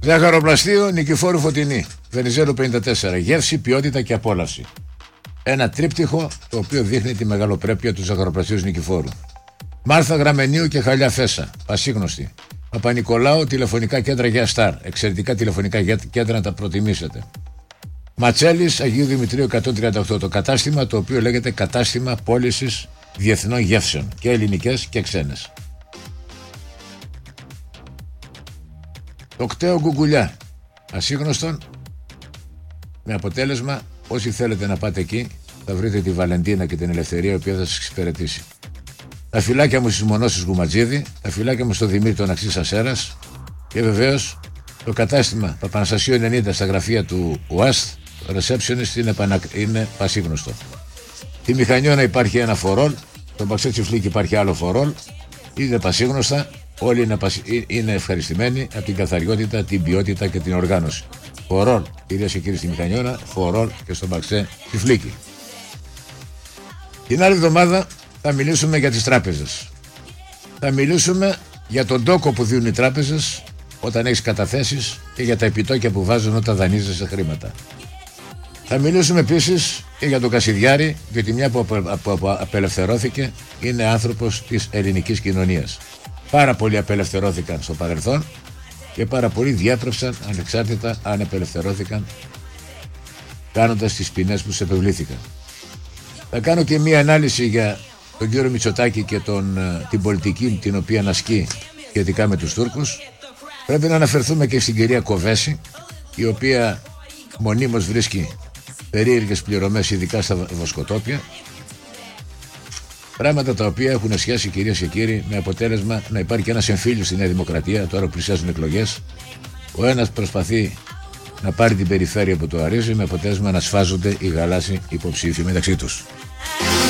Ζαχαροπλαστείο Νικηφόρου Φωτεινή, Βενιζέλου 54. Γεύση, ποιότητα και απόλαυση. Ένα τρίπτυχο το οποίο δείχνει τη μεγαλοπρέπεια του ζαχαροπλαστείου Νικηφόρου. Μάρθα Γραμμενίου και Χαλιά Φέσα, πασίγνωστη. Παπα-Νικολάου, τηλεφωνικά κέντρα για Σταρ. Εξαιρετικά τηλεφωνικά κέντρα να τα προτιμήσετε. Ματσέλης, Αγίου Δημητρίου 138. Το κατάστημα το οποίο λέγεται Κατάστημα Πώλησης Διεθνών Γεύσεων, και ελληνικές και ξένες. Το κταίο Γκουγκουλιά, ασύγνωστον, με αποτέλεσμα όσοι θέλετε να πάτε εκεί θα βρείτε τη Βαλεντίνα και την Ελευθερία, η οποία θα σας εξυπηρετήσει. Τα φυλάκια μου στις Μονώσεις Γουματζίδη, τα φυλάκια μου στο Δημήτρη των Αξής Ασέρας και βεβαίως το κατάστημα Παπαναστασίου 90 στα γραφεία του ΟΑΣΤ, το receptionist είναι πασίγνωστο. Τη Μηχανιώνα υπάρχει ένα φορόλ, στον Παξέ Τσιφλίκη υπάρχει άλλο φορόλ, είναι πασίγνωστα, όλοι είναι ευχαριστημένοι από την καθαριότητα, την ποιότητα και την οργάνωση. Φορόλ, κυρίες και κύριοι, στη Μηχανιώνα, φορόλ και στον Παξέ Τσιφλίκη. Την άλλη εβδομάδα θα μιλήσουμε για τις τράπεζες. Θα μιλήσουμε για τον τόκο που δίνουν οι τράπεζες όταν έχεις καταθέσεις και για τα επιτόκια που βάζουν όταν δανείζεσαι χρήματα. Θα μιλήσουμε επίσης και για τον Κασιδιάρη, διότι μια που απελευθερώθηκε είναι άνθρωπος της ελληνικής κοινωνίας. Πάρα πολλοί απελευθερώθηκαν στο παρελθόν και πάρα πολλοί διέπρεψαν ανεξάρτητα αν απελευθερώθηκαν κάνοντας τις ποινές που τους επευλήθηκαν. Θα κάνω και μία ανάλυση για τον κύριο Μητσοτάκη και την πολιτική την οποία ασκεί σχετικά με τους Τούρκους. Πρέπει να αναφερθούμε και στην κυρία Κοβέση, η οποία μονίμως βρίσκει περίεργες πληρωμές, ειδικά στα βοσκοτόπια. Πράγματα τα οποία έχουν σχέση, κυρίες και κύριοι, με αποτέλεσμα να υπάρχει και ένας εμφύλιος στη Νέα Δημοκρατία. Τώρα πλησιάζουν εκλογές. Ο ένας προσπαθεί να πάρει την περιφέρεια που του αρέσει, με αποτέλεσμα να σφάζονται οι γαλάζιοι υποψήφοι μεταξύ τους.